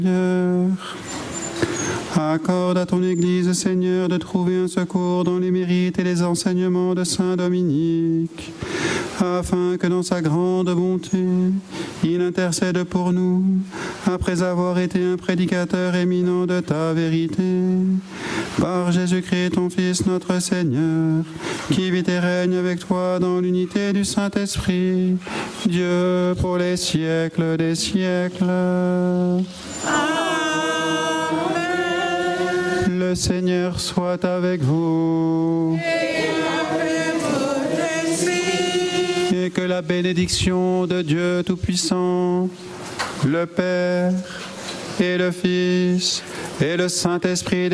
Accorde à ton Église, Seigneur, de trouver un secours dans les mérites et les enseignements de Saint Dominique, afin que dans sa grande bonté, il intercède pour nous, après avoir été un prédicateur éminent de ta vérité. Par Jésus-Christ, ton Fils, notre Seigneur, qui vit et règne avec toi dans l'unité du Saint-Esprit, Dieu pour les siècles des siècles. Le Seigneur soit avec vous. Et que la bénédiction de Dieu Tout-Puissant, le Père et le Fils et le Saint-Esprit